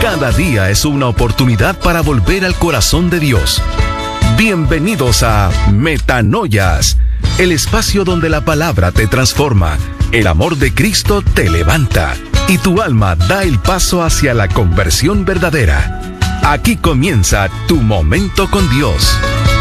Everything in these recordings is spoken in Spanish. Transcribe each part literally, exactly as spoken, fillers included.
Cada día es una oportunidad para volver al corazón de Dios. Bienvenidos a Metanoias, el espacio donde la palabra te transforma, el amor de Cristo te levanta y tu alma da el paso hacia la conversión verdadera. Aquí comienza tu momento con Dios.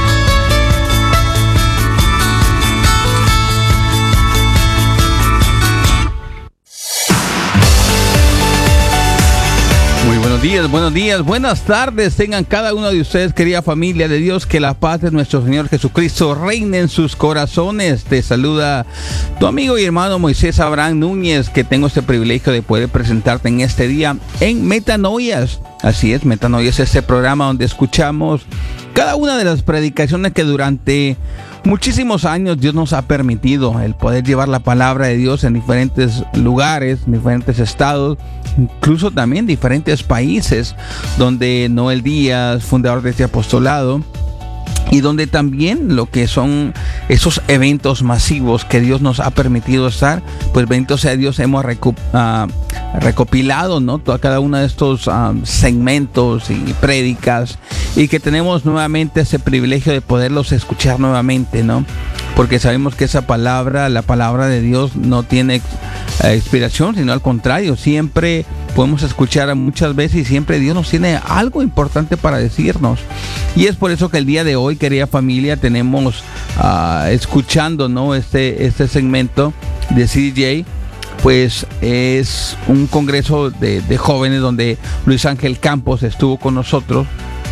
Muy buenos días, buenos días, buenas tardes. Tengan cada uno de ustedes, querida familia de Dios, que la paz de nuestro Señor Jesucristo reine en sus corazones. Te saluda tu amigo y hermano Moisés Abraham Núñez, que tengo este privilegio de poder presentarte en este día en Metanoias. Así es, Metanoias es este programa donde escuchamos cada una de las predicaciones que durante muchísimos años Dios nos ha permitido el poder llevar la palabra de Dios en diferentes lugares, en diferentes estados, incluso también diferentes países, donde Noel Díaz, fundador de este apostolado, y donde también lo que son esos eventos masivos que Dios nos ha permitido estar, pues bendito sea Dios, hemos recu- uh, recopilado, ¿no?, toda cada uno de estos um, segmentos y prédicas, y que tenemos nuevamente ese privilegio de poderlos escuchar nuevamente, ¿no? Porque sabemos que esa palabra, la palabra de Dios, no tiene eh, inspiración, sino al contrario, siempre podemos escuchar muchas veces y siempre Dios nos tiene algo importante para decirnos. Y es por eso que el día de hoy, querida familia, tenemos uh, escuchando, ¿no?, este, este segmento de C D J. Pues es un congreso de, de jóvenes donde Luis Ángel Campos estuvo con nosotros.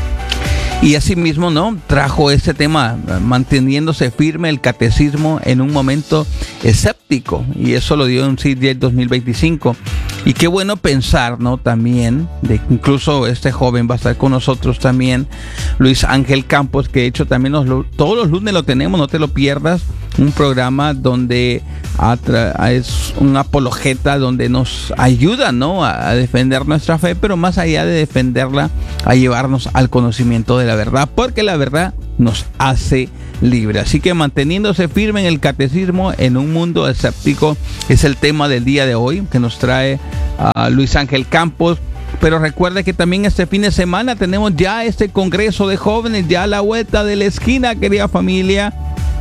Y asimismo, ¿no?, trajo este tema, manteniéndose firme el catecismo en un momento escéptico. Y eso lo dio en C D J dos mil veinticinco. Y qué bueno pensar, ¿no?, también, de que incluso este joven va a estar con nosotros también, Luis Ángel Campos, que de hecho también nos lo, todos los lunes lo tenemos, no te lo pierdas. Un programa donde atra- es un apologeta, donde nos ayuda, ¿no?, a, a defender nuestra fe, pero más allá de defenderla, a llevarnos al conocimiento de la verdad, porque la verdad nos hace libre. Así que manteniéndose firme en el catecismo en un mundo escéptico es el tema del día de hoy que nos trae a Luis Ángel Campos. Pero recuerda que también este fin de semana tenemos ya este congreso de jóvenes, ya a la vuelta de la esquina, querida familia,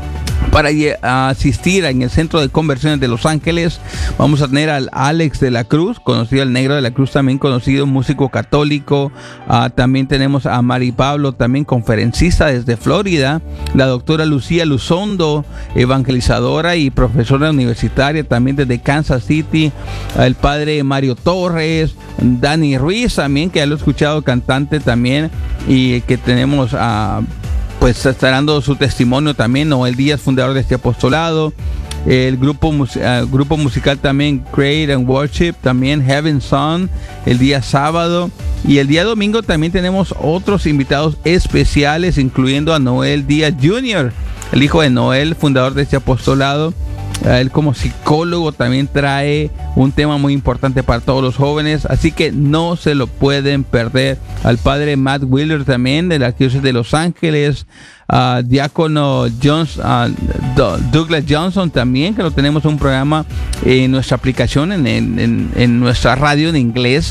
para asistir en el Centro de Conversiones de Los Ángeles. Vamos a tener al Alex de la Cruz, conocido el Negro de la Cruz, también conocido, músico católico. Uh, también tenemos a Mari Pablo, también conferencista desde Florida. La doctora Lucía Luzondo, evangelizadora y profesora universitaria también desde Kansas City. El padre Mario Torres, Dani Ruiz también, que ya lo he escuchado, cantante también, y que tenemos a... Uh, pues está dando su testimonio también, Noel Díaz, fundador de este apostolado. El grupo, uh, grupo musical también, Create and Worship, también Heaven Son, el día sábado. Y el día domingo también tenemos otros invitados especiales, incluyendo a Noel Díaz junior, el hijo de Noel, fundador de este apostolado. Él como psicólogo también trae un tema muy importante para todos los jóvenes, así que no se lo pueden perder. Al padre Matt Wheeler también, de la Arquidiócesis de Los Ángeles. Uh, diácono Jones, uh, Douglas Johnson también, que lo tenemos en un programa en nuestra aplicación, en, en, en nuestra radio en inglés.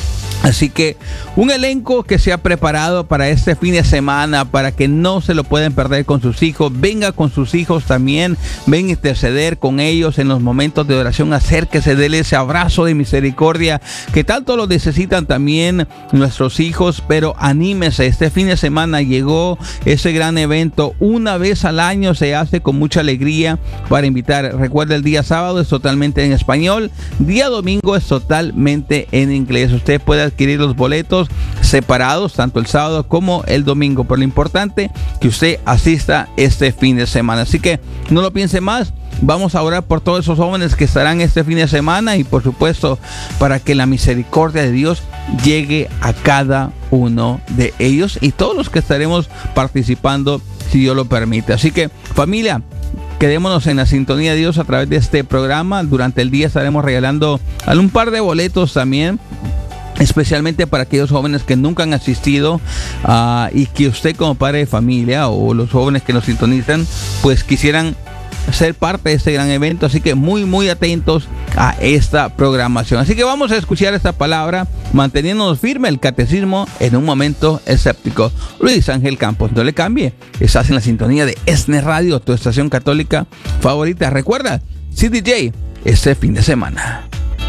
Así que un elenco que se ha preparado para este fin de semana, para que no se lo pueden perder con sus hijos. Venga con sus hijos también, ven a interceder con ellos en los momentos de oración. Acérquese, déle ese abrazo de misericordia que tanto lo necesitan también nuestros hijos. Pero anímese, este fin de semana llegó ese gran evento. Una vez al año se hace con mucha alegría para invitar. Recuerda, el día sábado es totalmente en español, día domingo es totalmente en inglés. Usted puede adquirir los boletos separados, tanto el sábado como el domingo, pero lo importante que usted asista este fin de semana. Así que no lo piense más, vamos a orar por todos esos jóvenes que estarán este fin de semana, y por supuesto para que la misericordia de Dios llegue a cada uno de ellos y todos los que estaremos participando, si Dios lo permite. Así que, familia, quedémonos en la sintonía de Dios a través de este programa. Durante el día estaremos regalando un par de boletos también, especialmente para aquellos jóvenes que nunca han asistido, uh, y que usted como padre de familia o los jóvenes que nos sintonizan pues quisieran ser parte de este gran evento. Así que muy muy atentos a esta programación. Así que vamos a escuchar esta palabra, manteniéndonos firme el catecismo en un momento escéptico. Luis Ángel Campos, no le cambie. Estás en la sintonía de ESNE Radio, tu estación católica favorita. Recuerda, C D J, este fin de semana.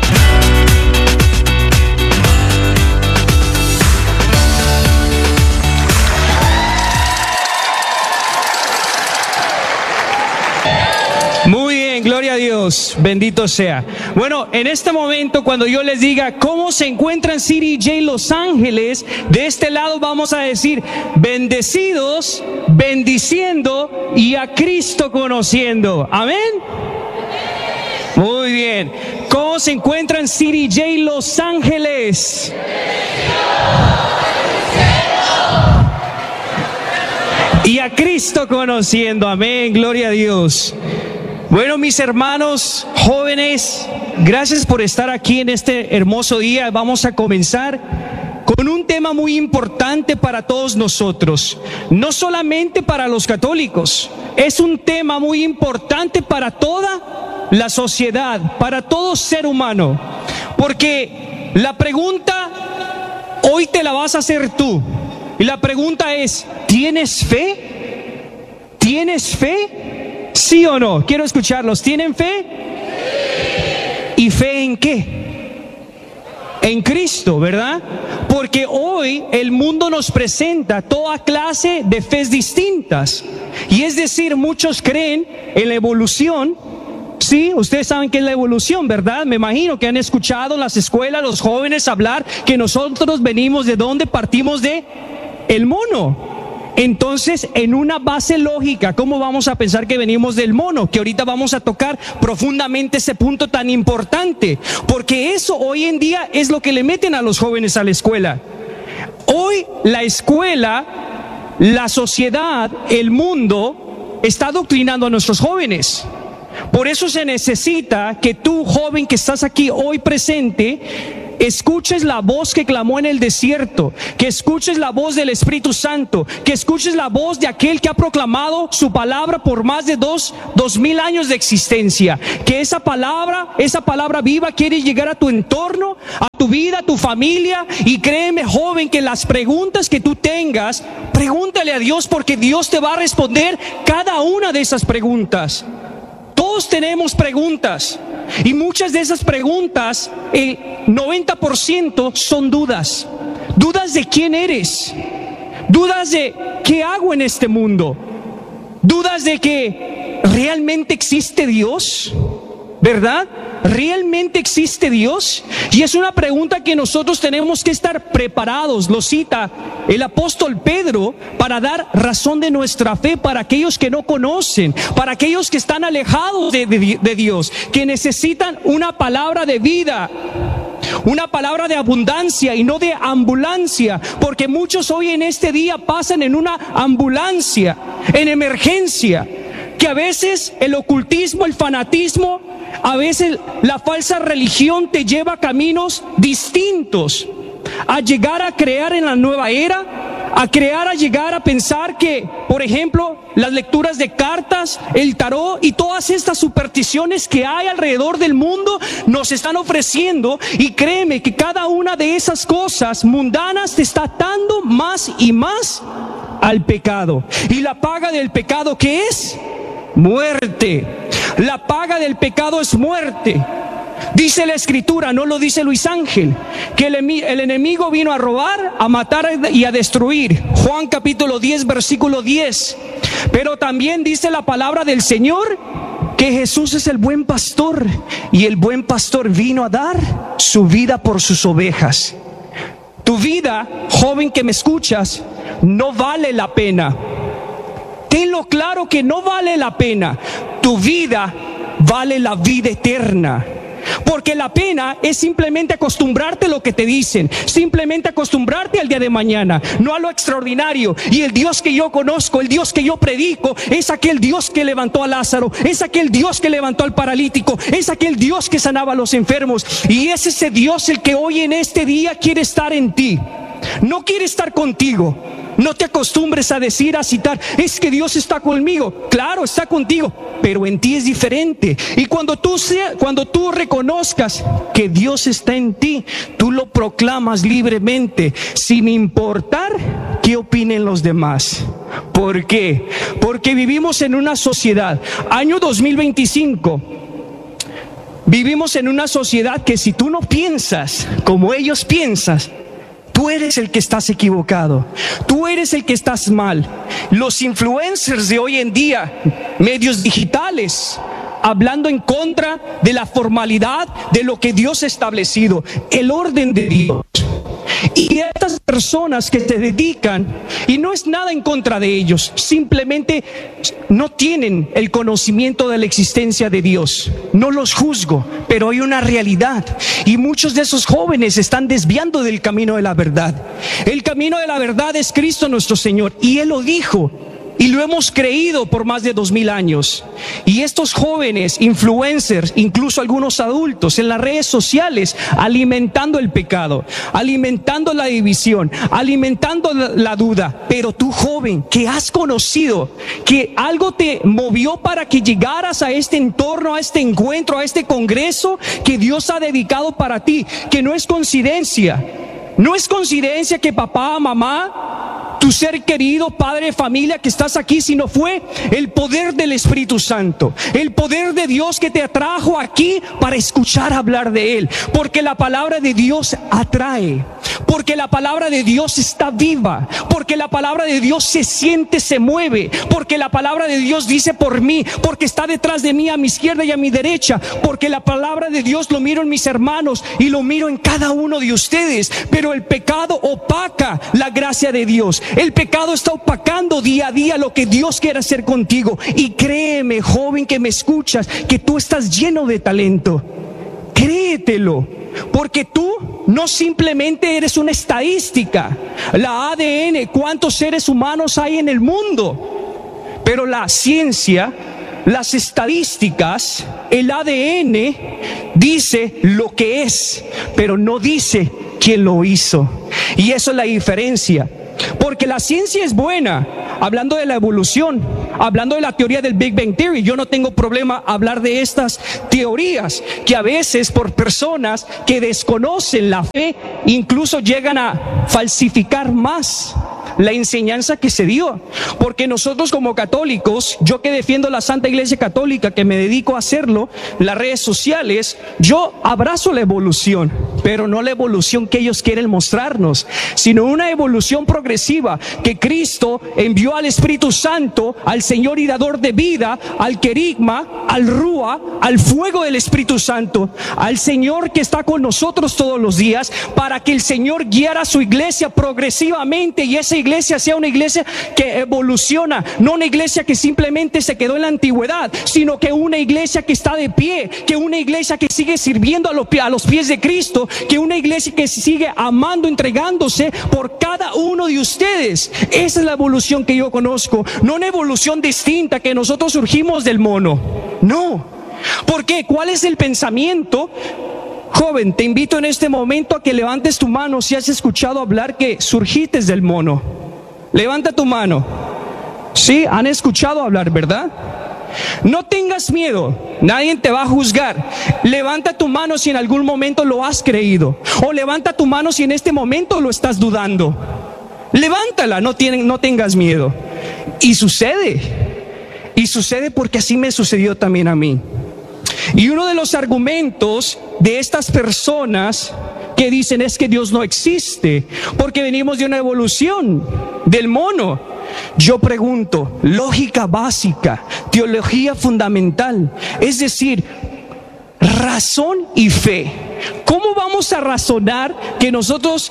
Muy bien, gloria a Dios, bendito sea. Bueno, en este momento cuando yo les diga cómo se encuentran C D J Los Ángeles, de este lado vamos a decir bendecidos, bendiciendo y a Cristo conociendo. Amén. Muy bien. ¿Cómo se encuentran C D J Los Ángeles? Y a Cristo conociendo. Amén, gloria a Dios. Bueno, mis hermanos jóvenes, gracias por estar aquí en este hermoso día. Vamos a comenzar con un tema muy importante para todos nosotros, no solamente para los católicos, es un tema muy importante para toda la sociedad, para todo ser humano, porque la pregunta hoy te la vas a hacer tú, y la pregunta es, ¿tienes fe? ¿Tienes fe? ¿Sí o no? Quiero escucharlos. ¿Tienen fe? ¿Y fe en qué? En Cristo, ¿verdad? Porque hoy el mundo nos presenta toda clase de fes distintas. Y es decir, muchos creen en la evolución. Sí, ustedes saben qué es la evolución, ¿verdad? Me imagino que han escuchado en las escuelas los jóvenes hablar que nosotros venimos de dónde, partimos de el mono. Entonces, en una base lógica, ¿cómo vamos a pensar que venimos del mono? Que ahorita vamos a tocar profundamente ese punto tan importante, porque eso hoy en día es lo que le meten a los jóvenes a la escuela. Hoy la escuela, la sociedad, el mundo está adoctrinando a nuestros jóvenes. Por eso se necesita que tú, joven que estás aquí hoy presente, escuches la voz que clamó en el desierto, que escuches la voz del Espíritu Santo, que escuches la voz de aquel que ha proclamado su palabra por más de dos, dos mil años de existencia, que esa palabra, esa palabra viva quiere llegar a tu entorno, a tu vida, a tu familia, y créeme, joven, que las preguntas que tú tengas, pregúntale a Dios, porque Dios te va a responder cada una de esas preguntas. Todos tenemos preguntas, y muchas de esas preguntas, el noventa por ciento son dudas. Dudas de quién eres, dudas de qué hago en este mundo, dudas de que realmente existe Dios, ¿verdad? ¿Realmente existe Dios? Y es una pregunta que nosotros tenemos que estar preparados. Lo cita el apóstol Pedro para dar razón de nuestra fe para aquellos que no conocen, para aquellos que están alejados de, de, de Dios, que necesitan una palabra de vida, una palabra de abundancia y no de ambulancia, porque muchos hoy en este día pasan en una ambulancia, en emergencia, que a veces el ocultismo, el fanatismo, a veces la falsa religión te lleva a caminos distintos, a llegar a crear en la nueva era, a crear, a llegar a pensar que, por ejemplo, las lecturas de cartas, el tarot y todas estas supersticiones que hay alrededor del mundo nos están ofreciendo, y créeme que cada una de esas cosas mundanas te está atando más y más al pecado. Y la paga del pecado, ¿qué es? Muerte. La paga del pecado es muerte. Dice la Escritura, no lo dice Luis Ángel, que el, el enemigo vino a robar, a matar y a destruir. Juan capítulo diez, versículo diez. Pero también dice la palabra del Señor que Jesús es el buen pastor, y el buen pastor vino a dar su vida por sus ovejas. Tu vida, joven que me escuchas, no vale la pena. Tenlo claro que no vale la pena. Tu vida vale la vida eterna. Porque la pena es simplemente acostumbrarte a lo que te dicen, simplemente acostumbrarte al día de mañana, no a lo extraordinario. Y el Dios que yo conozco, el Dios que yo predico, es aquel Dios que levantó a Lázaro, es aquel Dios que levantó al paralítico, es aquel Dios que sanaba a los enfermos. Y es ese Dios el que hoy en este día quiere estar en ti. no quiere estar contigo. No te acostumbres a decir, a citar, es que Dios está conmigo. Claro, está contigo, pero en ti es diferente. Y cuando tú, sea, cuando tú reconozcas que Dios está en ti, tú lo proclamas libremente, sin importar qué opinen los demás. ¿Por qué? Porque vivimos en una sociedad, año dos mil veinticinco, vivimos en una sociedad que si tú no piensas como ellos piensan, tú eres el que estás equivocado. Tú eres el que estás mal. Los influencers de hoy en día, medios digitales, hablando en contra de la formalidad de lo que Dios ha establecido, el orden de Dios. Y estas personas que se dedican, y no es nada en contra de ellos, simplemente no tienen el conocimiento de la existencia de Dios. No los juzgo, pero hay una realidad, y muchos de esos jóvenes se están desviando del camino de la verdad. El camino de la verdad es Cristo nuestro Señor, y Él lo dijo, y lo hemos creído por más de dos mil años. Y estos jóvenes, influencers, incluso algunos adultos en las redes sociales, alimentando el pecado, alimentando la división, alimentando la, la duda. Pero tú, joven, que has conocido, que algo te movió para que llegaras a este entorno, a este encuentro, a este congreso que Dios ha dedicado para ti, que no es coincidencia. No es coincidencia que papá, mamá, tu ser querido, padre de familia que estás aquí, sino fue el poder del Espíritu Santo, el poder de Dios que te atrajo aquí para escuchar hablar de Él, porque la palabra de Dios atrae, porque la palabra de Dios está viva, porque la palabra de Dios se siente, se mueve, porque la palabra de Dios dice por mí, porque está detrás de mí a mi izquierda y a mi derecha, porque la palabra de Dios lo miro en mis hermanos y lo miro en cada uno de ustedes. Pero el pecado opaca la gracia de Dios. El pecado está opacando día a día lo que Dios quiere hacer contigo. Y créeme, joven que me escuchas, que tú estás lleno de talento. Créetelo, porque tú no simplemente eres una estadística. La A D N, cuántos seres humanos hay en el mundo. Pero la ciencia, las estadísticas, el A D N dice lo que es, pero no dice quién lo hizo. Y eso es la diferencia. Porque la ciencia es buena, hablando de la evolución, hablando de la teoría del Big Bang Theory. Yo no tengo problema hablar de estas teorías que a veces por personas que desconocen la fe incluso llegan a falsificar más la enseñanza que se dio. Porque nosotros como católicos, yo que defiendo la Santa Iglesia Católica, que me dedico a hacerlo, las redes sociales, yo abrazo la evolución, pero no la evolución que ellos quieren mostrarnos, sino una evolución progresiva que Cristo envió al Espíritu Santo, al Señor y dador de vida, al querigma, al rúa, al fuego del Espíritu Santo, al Señor que está con nosotros todos los días, para que el Señor guiara a su iglesia progresivamente, y esa iglesia iglesia sea una iglesia que evoluciona, no una iglesia que simplemente se quedó en la antigüedad, sino que una iglesia que está de pie, que una iglesia que sigue sirviendo a los, a los pies de Cristo, que una iglesia que sigue amando, entregándose por cada uno de ustedes. Esa es la evolución que yo conozco, no una evolución distinta que nosotros surgimos del mono. No. ¿Por qué? ¿Cuál es el pensamiento? Joven, te invito en este momento a que levantes tu mano si has escuchado hablar que surgiste del mono. Levanta tu mano. Sí, han escuchado hablar, ¿verdad? No tengas miedo, nadie te va a juzgar. Levanta tu mano si en algún momento lo has creído, o levanta tu mano si en este momento lo estás dudando. Levántala, no, tienen, no tengas miedo. Y sucede, y sucede porque así me sucedió también a mí. Y uno de los argumentos de estas personas que dicen es que Dios no existe, porque venimos de una evolución del mono. Yo pregunto, lógica básica, teología fundamental, es decir, razón y fe. ¿Cómo vamos a razonar que nosotros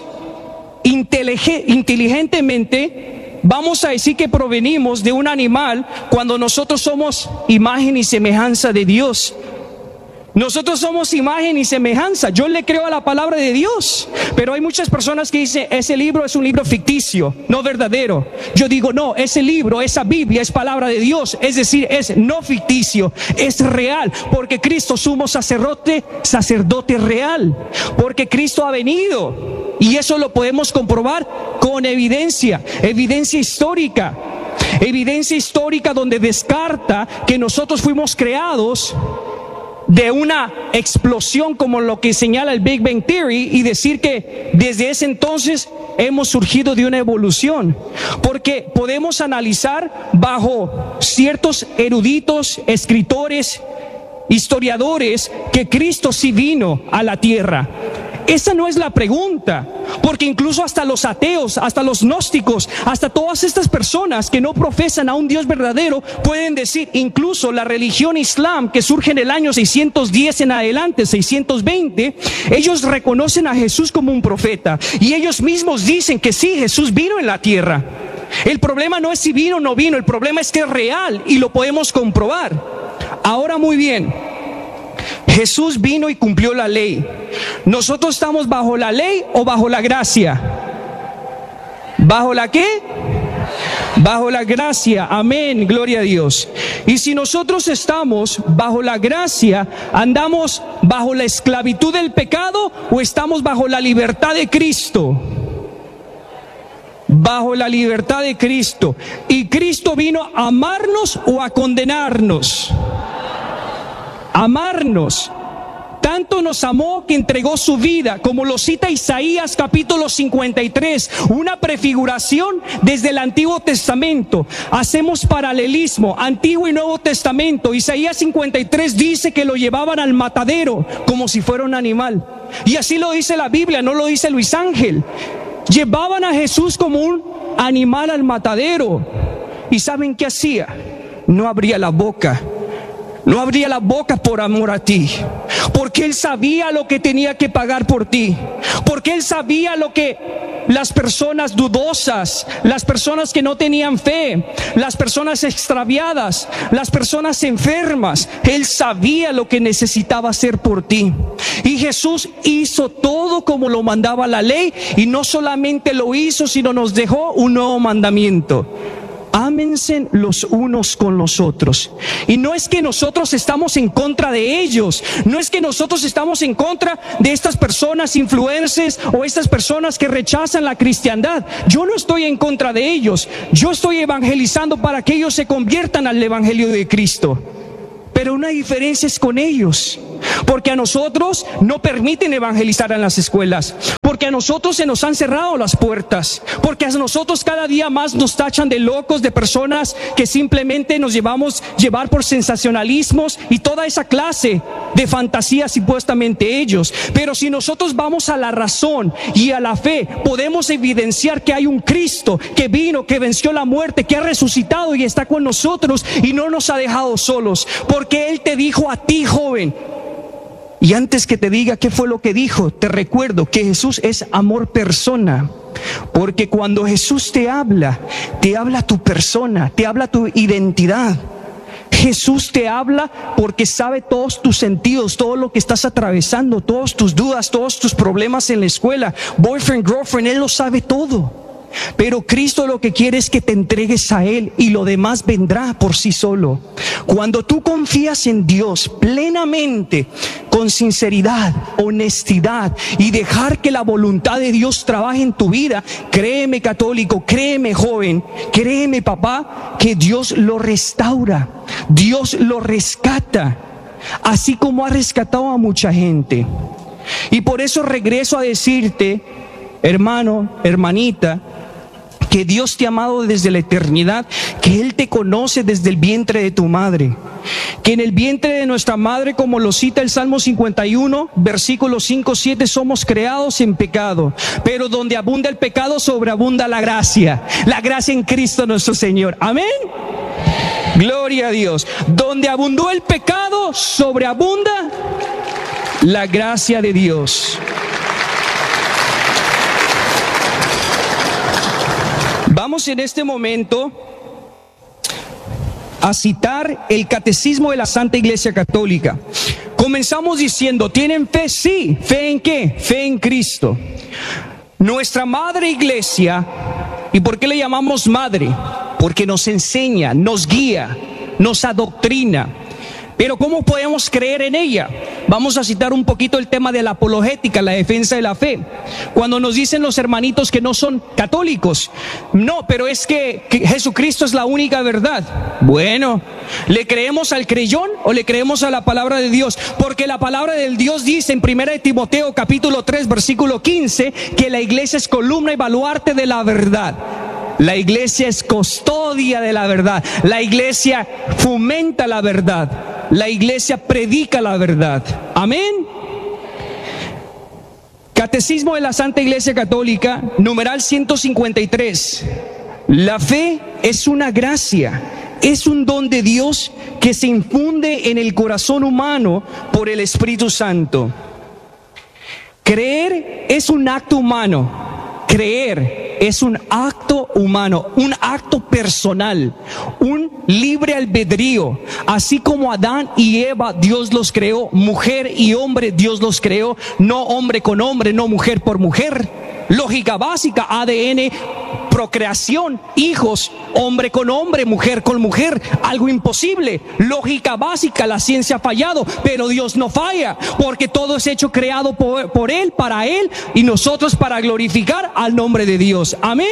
inteligentemente vamos a decir que provenimos de un animal cuando nosotros somos imagen y semejanza de Dios? Nosotros somos imagen y semejanza. Yo le creo a la palabra de Dios, pero hay muchas personas que dicen ese libro es un libro ficticio, no verdadero. Yo digo no, ese libro, esa Biblia es palabra de Dios, es decir, es no ficticio, es real, porque Cristo sumo sacerdote, sacerdote real, porque Cristo ha venido Y eso lo podemos comprobar con evidencia, evidencia histórica. Evidencia histórica donde descarta que nosotros fuimos creados de una explosión como lo que señala el Big Bang Theory, y decir que desde ese entonces hemos surgido de una evolución, porque podemos analizar bajo ciertos eruditos, escritores, historiadores, que Cristo sí vino a la tierra. Esa no es la pregunta, porque incluso hasta los ateos, hasta los gnósticos, hasta todas estas personas que no profesan a un Dios verdadero pueden decir, incluso la religión islam que surge en el año seiscientos diez en adelante, seiscientos veinte, ellos reconocen a Jesús como un profeta, y ellos mismos dicen que sí, Jesús vino en la tierra. El problema no es si vino o no vino, el problema es que es real y lo podemos comprobar. Ahora, muy bien, Jesús vino y cumplió la ley. ¿Nosotros estamos bajo la ley o bajo la gracia? ¿Bajo la qué? Bajo la gracia. Amén, gloria a Dios. Y si nosotros estamos bajo la gracia, ¿andamos bajo la esclavitud del pecado o estamos bajo la libertad de Cristo? Bajo la libertad de Cristo. ¿Y Cristo vino a amarnos o a condenarnos? Amarnos. Tanto nos amó que entregó su vida, como lo cita Isaías capítulo cincuenta y tres, una prefiguración desde el Antiguo Testamento. Hacemos paralelismo, Antiguo y Nuevo Testamento. Isaías cincuenta y tres dice que lo llevaban al matadero como si fuera un animal. Y así lo dice la Biblia, no lo dice Luis Ángel. Llevaban a Jesús como un animal al matadero. ¿Y saben qué hacía? No abría la boca. No abría la boca por amor a ti, porque Él sabía lo que tenía que pagar por ti, porque Él sabía lo que las personas dudosas, las personas que no tenían fe, las personas extraviadas, las personas enfermas, Él sabía lo que necesitaba hacer por ti. Y Jesús hizo todo como lo mandaba la ley, y no solamente lo hizo, sino nos dejó un nuevo mandamiento: ámense los unos con los otros. Y no es que nosotros estamos en contra de ellos, no es que nosotros estamos en contra de estas personas influencers o estas personas que rechazan la cristiandad. Yo no estoy en contra de ellos, yo estoy evangelizando para que ellos se conviertan al evangelio de Cristo. Pero una diferencia es con ellos, porque a nosotros no permiten evangelizar en las escuelas, porque a nosotros se nos han cerrado las puertas, porque a nosotros cada día más nos tachan de locos, de personas que simplemente nos llevamos llevar por sensacionalismos y toda esa clase de fantasías supuestamente ellos. Pero si nosotros vamos a la razón y a la fe, podemos evidenciar que hay un Cristo que vino, que venció la muerte, que ha resucitado y está con nosotros y no nos ha dejado solos, porque Él te dijo a ti, joven. Y antes que te diga qué fue lo que dijo, te recuerdo que Jesús es amor persona. Porque cuando Jesús te habla, te habla tu persona, te habla tu identidad. Jesús te habla porque sabe todos tus sentidos, todo lo que estás atravesando, todas tus dudas, todos tus problemas en la escuela, boyfriend, girlfriend, Él lo sabe todo. Pero Cristo lo que quiere es que te entregues a Él, y lo demás vendrá por sí solo. Cuando tú confías en Dios plenamente, con sinceridad, honestidad, y dejar que la voluntad de Dios trabaje en tu vida, créeme, católico, créeme, joven, créeme, papá, que Dios lo restaura, Dios lo rescata, así como ha rescatado a mucha gente. Y por eso regreso a decirte, hermano, hermanita, que Dios te ha amado desde la eternidad, que Él te conoce desde el vientre de tu madre, que en el vientre de nuestra madre, como lo cita el Salmo cincuenta y uno, versículos cinco, siete, somos creados en pecado, pero donde abunda el pecado, sobreabunda la gracia, la gracia en Cristo nuestro Señor. Amén. Gloria a Dios. Donde abundó el pecado, sobreabunda la gracia de Dios. Vamos en este momento a citar el Catecismo de la Santa Iglesia Católica. Comenzamos diciendo, ¿tienen fe? Sí. ¿Fe en qué? Fe en Cristo. Nuestra Madre Iglesia, ¿y por qué le llamamos madre? Porque nos enseña, nos guía, nos adoctrina. Pero ¿cómo podemos creer en ella? Vamos a citar un poquito el tema de la apologética, la defensa de la fe. Cuando nos dicen los hermanitos que no son católicos, no, pero es que, que Jesucristo es la única verdad. Bueno, ¿le creemos al creyón o le creemos a la palabra de Dios? Porque la palabra del Dios dice en primera de Timoteo capítulo tres versículo quince que la iglesia es columna y baluarte de la verdad. La iglesia es custodia de la verdad. La iglesia fomenta la verdad. La iglesia predica la verdad. Amén. Catecismo de la Santa Iglesia Católica, numeral ciento cincuenta y tres. La fe es una gracia, es un don de Dios que se infunde en el corazón humano por el Espíritu Santo. Creer es un acto humano. Creer es un acto humano, un acto personal, un libre albedrío. Así como Adán y Eva Dios los creó, mujer y hombre Dios los creó, no hombre con hombre, no mujer por mujer. Lógica básica, A D N, procreación, hijos, hombre con hombre, mujer con mujer, algo imposible. Lógica básica, la ciencia ha fallado, pero Dios no falla, porque todo es hecho creado por, por Él, para Él, y nosotros para glorificar al nombre de Dios. Amén.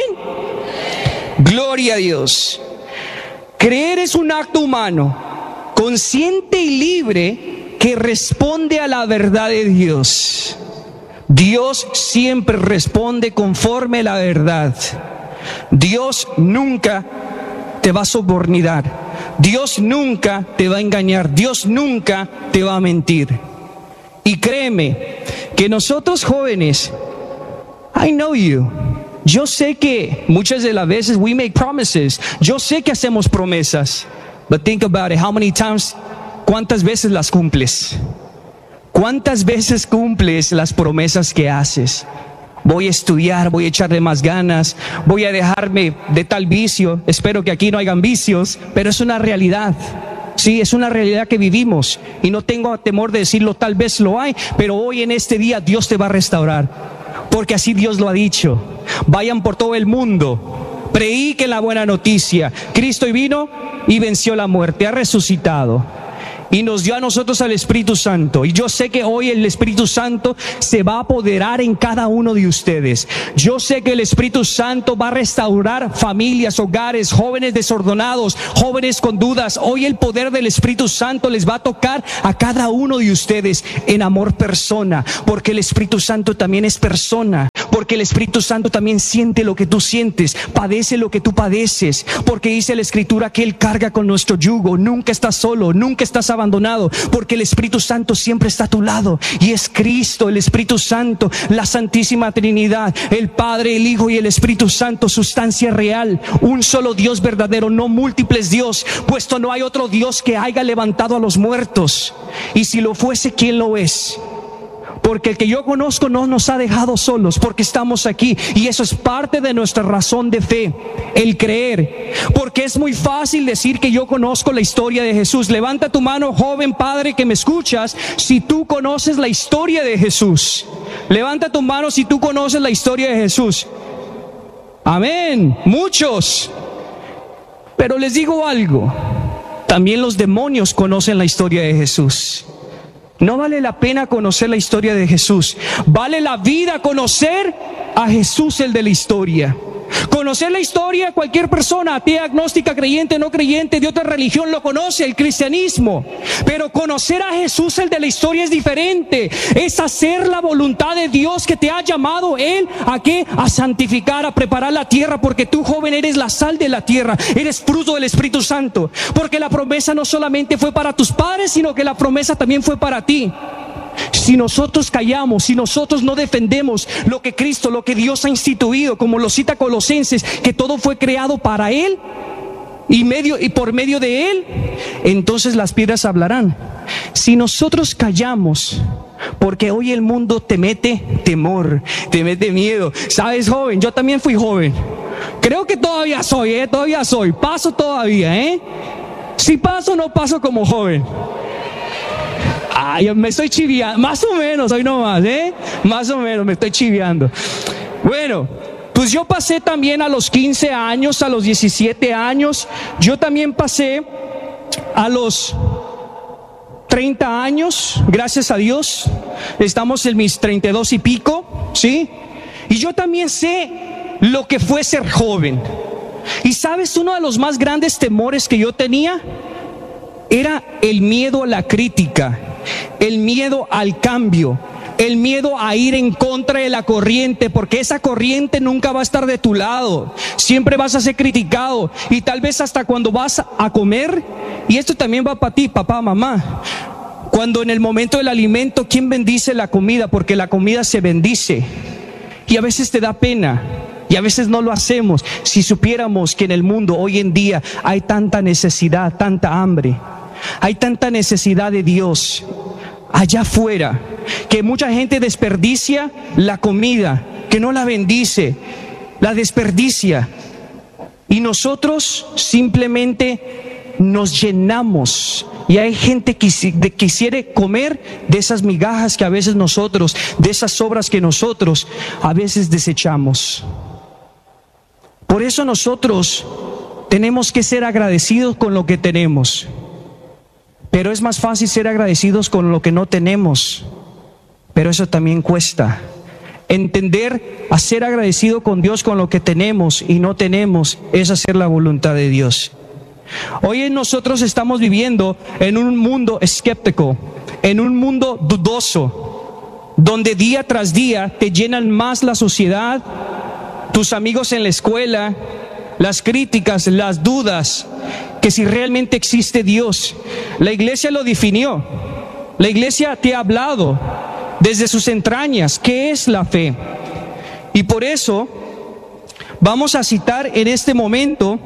Gloria a Dios. Creer es un acto humano, consciente y libre, que responde a la verdad de Dios. Dios siempre responde conforme a la verdad. Dios nunca te va a sobornar. Dios nunca te va a engañar. Dios nunca te va a mentir. Y créeme que nosotros jóvenes, I know you. Yo sé que muchas de las veces we make promises. Yo sé que hacemos promesas. But think about it. How many times, ¿cuántas veces las cumples? ¿Cuántas veces cumples las promesas que haces? Voy a estudiar, voy a echarle más ganas, voy a dejarme de tal vicio. Espero que aquí no hayan vicios, pero es una realidad. Sí, es una realidad que vivimos y no tengo temor de decirlo, tal vez lo hay, pero hoy en este día Dios te va a restaurar, porque así Dios lo ha dicho. Vayan por todo el mundo, prediquen la buena noticia. Cristo vino y venció la muerte, ha resucitado. Y nos dio a nosotros al Espíritu Santo. Y yo sé que hoy el Espíritu Santo se va a apoderar en cada uno de ustedes. Yo sé que el Espíritu Santo va a restaurar familias, hogares, jóvenes desordenados, jóvenes con dudas. Hoy el poder del Espíritu Santo les va a tocar a cada uno de ustedes en amor persona. Porque el Espíritu Santo también es persona. Porque el Espíritu Santo también siente lo que tú sientes, padece lo que tú padeces. Porque dice la Escritura que Él carga con nuestro yugo. Nunca estás solo, nunca estás abandonado, porque el Espíritu Santo siempre está a tu lado, y es Cristo, el Espíritu Santo, la Santísima Trinidad, el Padre, el Hijo y el Espíritu Santo, sustancia real, un solo Dios verdadero, no múltiples Dios, puesto no hay otro Dios que haya levantado a los muertos, y si lo fuese, ¿quién lo es? Porque el que yo conozco no nos ha dejado solos, porque estamos aquí, y eso es parte de nuestra razón de fe, el creer. Porque es muy fácil decir que yo conozco la historia de Jesús. Levanta tu mano, joven padre que me escuchas, si tú conoces la historia de Jesús. Levanta tu mano si tú conoces la historia de Jesús. Amén, muchos. Pero les digo algo, también los demonios conocen la historia de Jesús. No vale la pena conocer la historia de Jesús. Vale la vida conocer a Jesús, el de la historia. Conocer la historia, cualquier persona, atea, agnóstica, creyente, no creyente, de otra religión, lo conoce, el cristianismo. Pero conocer a Jesús, el de la historia, es diferente. Es hacer la voluntad de Dios que te ha llamado Él a qué, a santificar, a preparar la tierra, porque tú, joven, eres la sal de la tierra, eres fruto del Espíritu Santo. Porque la promesa no solamente fue para tus padres, sino que la promesa también fue para ti. Si nosotros callamos, si nosotros no defendemos lo que Cristo, lo que Dios ha instituido, como lo cita Colosenses, que todo fue creado para Él y, medio, y por medio de Él, entonces las piedras hablarán. Si nosotros callamos, porque hoy el mundo te mete temor, te mete miedo. ¿Sabes, joven? Yo también fui joven. Creo que todavía soy, ¿eh? Todavía soy. Paso todavía, ¿eh? Si paso, no paso como joven. Ay, me estoy chiviando, más o menos, hoy nomás, ¿eh? Más o menos, me estoy chiviando. Bueno, pues yo pasé también a los quince años, a los diecisiete años, yo también pasé a los treinta años, gracias a Dios. Estamos en mis treinta y dos y pico, ¿sí? Y yo también sé lo que fue ser joven. Y sabes, uno de los más grandes temores que yo tenía era el miedo a la crítica, el miedo al cambio, el miedo a ir en contra de la corriente, porque esa corriente nunca va a estar de tu lado, siempre vas a ser criticado, y tal vez hasta cuando vas a comer, y esto también va para ti, papá, mamá, cuando en el momento del alimento, ¿quién bendice la comida? Porque la comida se bendice, y a veces te da pena, y a veces no lo hacemos. Si supiéramos que en el mundo hoy en día hay tanta necesidad, tanta hambre, hay tanta necesidad de Dios allá afuera, que mucha gente desperdicia la comida, que no la bendice, la desperdicia, y nosotros simplemente nos llenamos, y hay gente que quisiera comer de esas migajas que a veces nosotros, de esas sobras que nosotros a veces desechamos. Por eso nosotros tenemos que ser agradecidos con lo que tenemos. Pero es más fácil ser agradecidos con lo que no tenemos. Pero eso también cuesta. Entender a ser agradecido con Dios con lo que tenemos y no tenemos es hacer la voluntad de Dios. Hoy nosotros estamos viviendo en un mundo escéptico, en un mundo dudoso, donde día tras día te llenan más la sociedad, tus amigos en la escuela, las críticas, las dudas, que si realmente existe Dios. La iglesia lo definió. La iglesia te ha hablado desde sus entrañas qué es la fe. Y por eso vamos a citar en este momento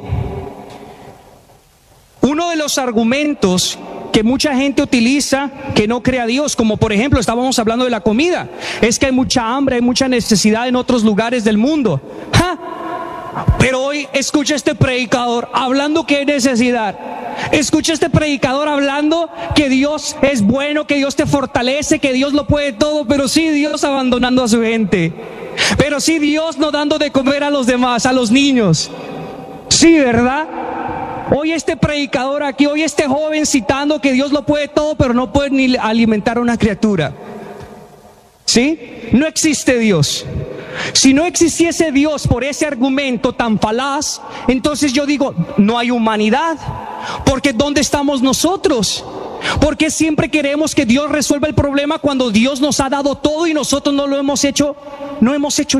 uno de los argumentos que mucha gente utiliza que no cree a Dios, como por ejemplo estábamos hablando de la comida, es que hay mucha hambre, hay mucha necesidad en otros lugares del mundo. ¡Ja! Pero hoy escucha este predicador hablando que hay necesidad. Escucha este predicador hablando que Dios es bueno, que Dios te fortalece, que Dios lo puede todo, pero sí Dios abandonando a su gente. Pero sí Dios no dando de comer a los demás, a los niños. Sí, ¿verdad? Hoy este predicador aquí, hoy este joven citando que Dios lo puede todo, pero no puede ni alimentar a una criatura. ¿Sí? No existe Dios. Si no existiese Dios por ese argumento tan falaz, entonces yo digo, no hay humanidad. Porque ¿dónde estamos nosotros? Porque siempre queremos que Dios resuelva el problema cuando Dios nos ha dado todo y nosotros no lo hemos hecho, no hemos hecho